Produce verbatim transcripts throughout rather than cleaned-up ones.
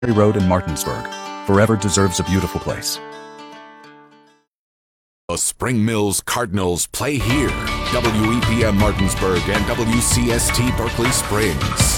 Road in Martinsburg. Forever deserves a beautiful place. The Spring Mills Cardinals play here. W E P M Martinsburg and W C S T Berkeley Springs.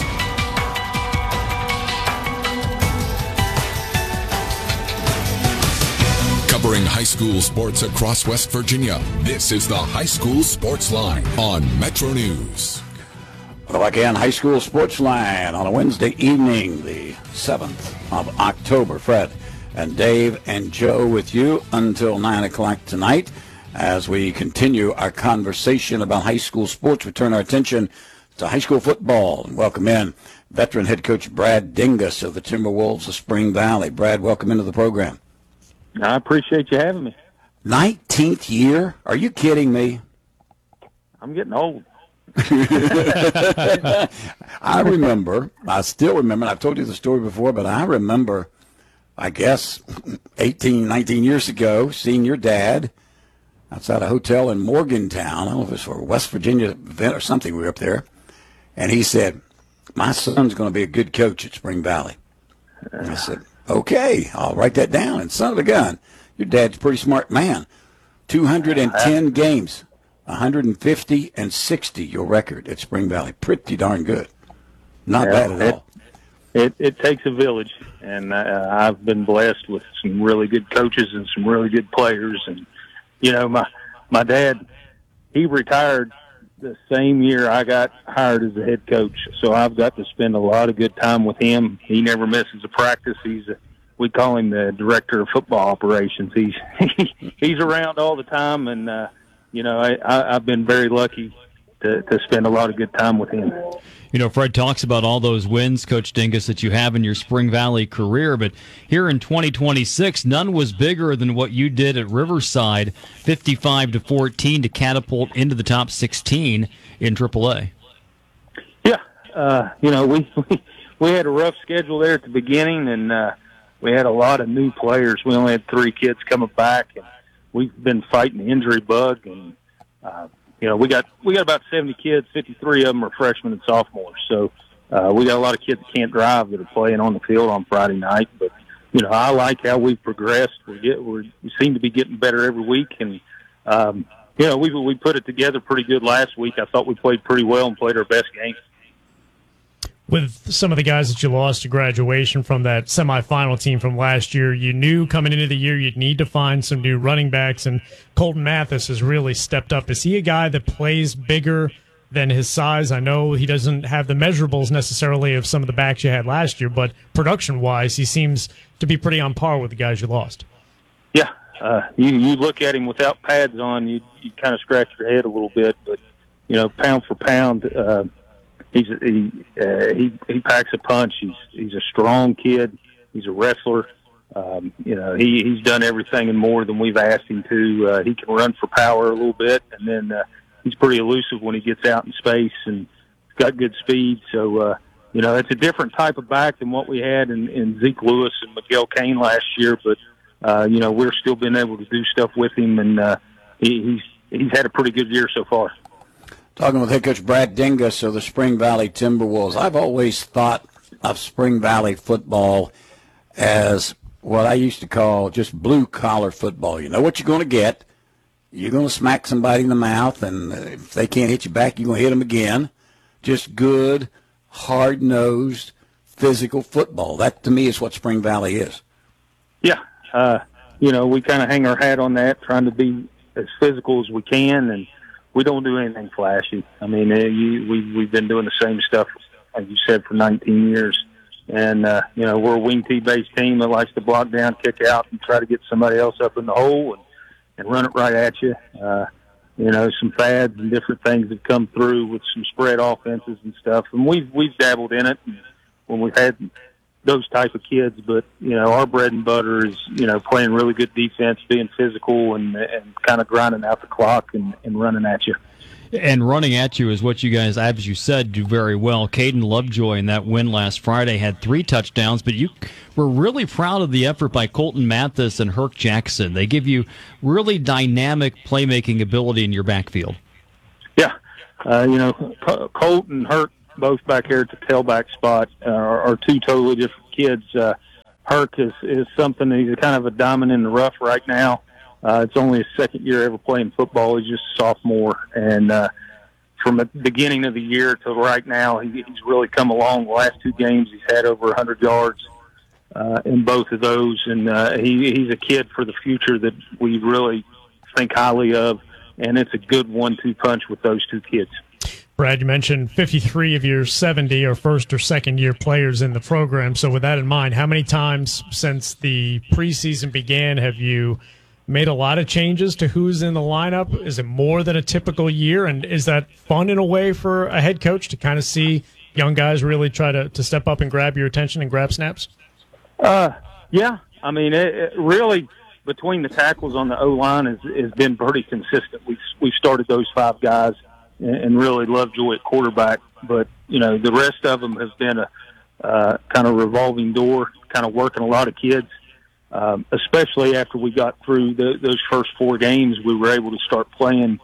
Covering high school sports across West Virginia, this is the High School Sports Line on Metro News. Well, again, High School Sports Line on a Wednesday evening, the seventh of October. Fred and Dave and Joe with you until nine o'clock tonight as we continue our conversation about high school sports. We turn our attention to high school football and welcome in veteran head coach Brad Dingus of the Timberwolves of Spring Valley. Brad, welcome into the program. I appreciate you having me. nineteenth year? Are you kidding me? I'm getting old. I remember, I still remember, and I've told you the story before, but I remember, I guess, eighteen, nineteen years ago, seeing your dad outside a hotel in Morgantown. I don't know if it was for a West Virginia event or something. We were up there. And he said, my son's going to be a good coach at Spring Valley. And I said, okay, I'll write that down. And son of a gun, your dad's a pretty smart man. two hundred ten games. one hundred fifty and sixty, your record at Spring Valley. Pretty darn good. Not yeah, bad at it, all. It, it takes a village, and uh, I've been blessed with some really good coaches and some really good players. And, you know, my, my dad, he retired the same year I got hired as a head coach, so I've got to spend a lot of good time with him. He never misses a practice. He's a, we call him the director of football operations. He's, he's around all the time, and, uh, You know, I, I, I've been very lucky to, to spend a lot of good time with him. You know, Fred talks about all those wins, Coach Dingus, that you have in your Spring Valley career, but here in twenty twenty-six, none was bigger than what you did at Riverside, fifty-five to fourteen, to catapult into the top sixteen in triple A. Yeah, uh, you know, we, we we had a rough schedule there at the beginning, and uh, we had a lot of new players. We only had three kids coming back, and we've been fighting the injury bug, and uh, you know we got we got about seventy kids. fifty-three of them are freshmen and sophomores. So uh, we got a lot of kids that can't drive that are playing on the field on Friday night. But you know I like how we've progressed. We get we're, we seem to be getting better every week, and um, you know we we put it together pretty good last week. I thought we played pretty well and played our best game. With some of the guys that you lost to graduation from that semifinal team from last year, you knew coming into the year you'd need to find some new running backs, and Colton Mathis has really stepped up. Is he a guy that plays bigger than his size? I know he doesn't have the measurables necessarily of some of the backs you had last year, but production-wise, he seems to be pretty on par with the guys you lost. Yeah, uh, you, you look at him without pads on, you, you kind of scratch your head a little bit, but, you know, pound for pound, uh, He's he uh, he he packs a punch. He's he's a strong kid. He's a wrestler. Um, you know he he's done everything and more than we've asked him to. Uh, he can run for power a little bit, and then uh, he's pretty elusive when he gets out in space, and he's got good speed. So uh, you know it's a different type of back than what we had in, in Zeke Lewis and Miguel Kane last year. But uh, you know we're still been able to do stuff with him, and uh, he, he's he's had a pretty good year so far. Talking with head coach Brad Dingus of the Spring Valley Timberwolves. I've always thought of Spring Valley football as what I used to call just blue-collar football. You know what you're going to get. You're going to smack somebody in the mouth, and if they can't hit you back, you're going to hit them again. Just good, hard-nosed, physical football. That, to me, is what Spring Valley is. Yeah. Uh, you know, we kind of hang our hat on that, trying to be as physical as we can, and we don't do anything flashy. I mean, uh, you, we, we've been doing the same stuff, like you said, for nineteen years. And, uh, you know, we're a wing T-based team that likes to block down, kick out, and try to get somebody else up in the hole and, and run it right at you. Uh, you know, some fads and different things have come through with some spread offenses and stuff. And we've, we've dabbled in it when we've had those type of kids. But, you know, our bread and butter is, you know, playing really good defense, being physical, and, and kind of grinding out the clock and, and running at you. And running at you is what you guys, as you said, do very well. Caden Lovejoy in that win last Friday had three touchdowns, but you were really proud of the effort by Colton Mathis and Herc Jackson. They give you really dynamic playmaking ability in your backfield. Yeah. Uh, you know, Colt and Herc, both back here at the tailback spot, uh, are, are two totally different kids. Uh, Herc is, is something. He's kind of a diamond in the rough right now. Uh, it's only his second year ever playing football. He's just a sophomore. And uh, from the beginning of the year to right now, he, he's really come along. The last two games, he's had over one hundred yards uh, in both of those. And uh, he, he's a kid for the future that we really think highly of. And it's a good one two punch with those two kids. Brad, you mentioned fifty-three of your seventy are first or second year players in the program. So with that in mind, how many times since the preseason began have you made a lot of changes to who's in the lineup? Is it more than a typical year? And is that fun in a way for a head coach to kind of see young guys really try to, to step up and grab your attention and grab snaps? Uh, yeah. I mean, it, it really between the tackles on the O-line has, has been pretty consistent. We've, we've started those five guys and really Lovejoy at quarterback. But, you know, the rest of them has been a uh, kind of revolving door, kind of working a lot of kids, um, especially after we got through the, those first four games. We were able to start playing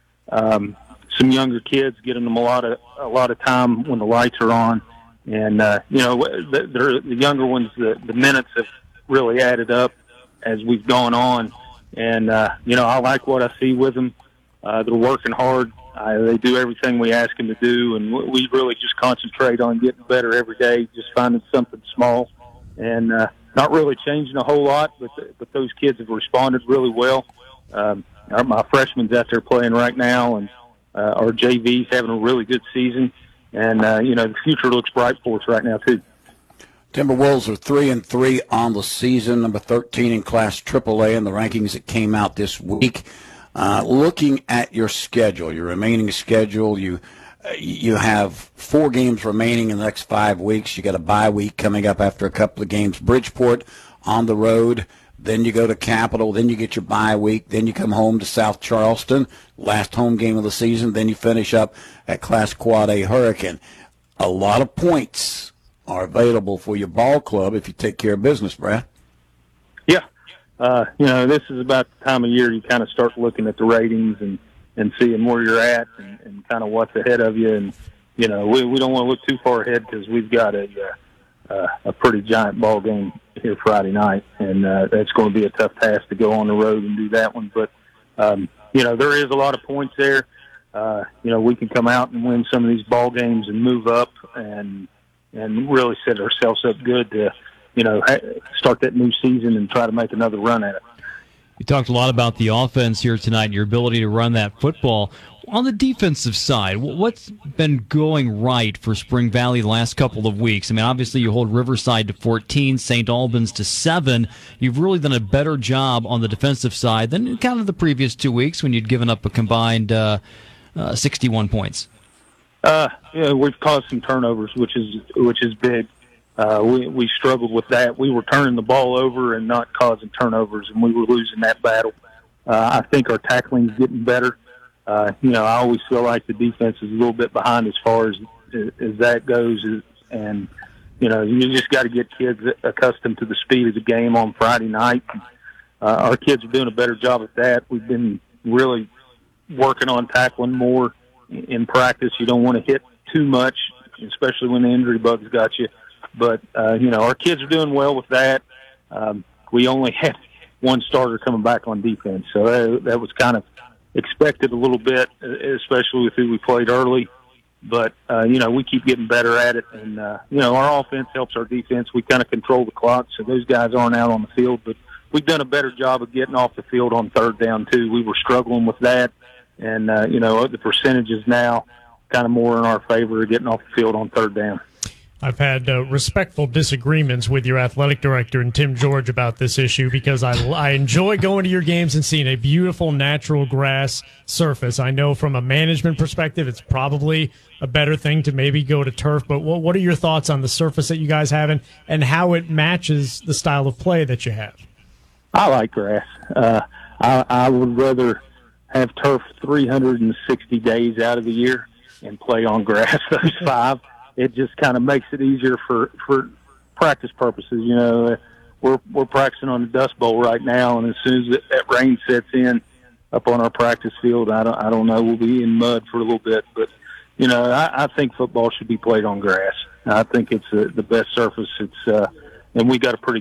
um, some younger kids, getting them a lot of a lot of time when the lights are on. And, uh, you know, the, the younger ones, the, the minutes have really added up as we've gone on. And, uh, you know, I like what I see with them. Uh, they're working hard. Uh, they do everything we ask them to do, and we really just concentrate on getting better every day, just finding something small and uh, not really changing a whole lot, but, but those kids have responded really well. Um, our, my freshman's out there playing right now, and uh, our J V's having a really good season. And, uh, you know, the future looks bright for us right now, too. Timberwolves are three and three on the season, number thirteen in Class triple A in the rankings that came out this week. Uh, looking at your schedule, your remaining schedule, you you have four games remaining in the next five weeks. You got a bye week coming up after a couple of games. Bridgeport on the road, then you go to Capital, then you get your bye week, then you come home to South Charleston, last home game of the season, then you finish up at Class Quad A Hurricane. A lot of points are available for your ball club if you take care of business, Brad. Yeah. Uh, you know, this is about the time of year you kind of start looking at the ratings and, and seeing where you're at and, and kind of what's ahead of you. And, you know, we, we don't want to look too far ahead because we've got a, uh, a pretty giant ball game here Friday night. And uh, that's going to be a tough task to go on the road and do that one. But, um, you know, there is a lot of points there. Uh, you know, we can come out and win some of these ball games and move up and and really set ourselves up good to, you know, start that new season and try to make another run at it. You talked a lot about the offense here tonight and your ability to run that football. On the defensive side, what's been going right for Spring Valley the last couple of weeks? I mean, obviously you hold Riverside to fourteen, Saint Albans to seven. You've really done a better job on the defensive side than kind of the previous two weeks when you'd given up a combined uh, uh, sixty-one points. Uh, yeah, we've caused some turnovers, which is which is big. Uh, we we struggled with that. We were turning the ball over and not causing turnovers, and we were losing that battle. Uh, I think our tackling's getting better. Uh, you know, I always feel like the defense is a little bit behind as far as as that goes, and you know, you just got to get kids accustomed to the speed of the game on Friday night. Uh, our kids are doing a better job at that. We've been really working on tackling more in practice. You don't want to hit too much, especially when the injury bugs got you. But, uh, you know, our kids are doing well with that. Um, we only had one starter coming back on defense, so that, that was kind of expected a little bit, especially with who we played early. But, uh, you know, we keep getting better at it. And, uh, you know, our offense helps our defense. We kind of control the clock, so those guys aren't out on the field. But we've done a better job of getting off the field on third down, too. We were struggling with that. And, uh, you know, the percentages now kind of more in our favor of getting off the field on third down. I've had uh, respectful disagreements with your athletic director and Tim George about this issue because I, I enjoy going to your games and seeing a beautiful natural grass surface. I know from a management perspective it's probably a better thing to maybe go to turf, but what, what are your thoughts on the surface that you guys have and, and how it matches the style of play that you have? I like grass. Uh, I, I would rather have turf three hundred sixty days out of the year and play on grass those five. It just kind of makes it easier for, for practice purposes. You know, we're we're practicing on the Dust Bowl right now, and as soon as that, that rain sets in up on our practice field, I don't I don't know, we'll be in mud for a little bit. But you know, I, I think football should be played on grass. I think it's uh, the best surface. It's uh, and we got a pretty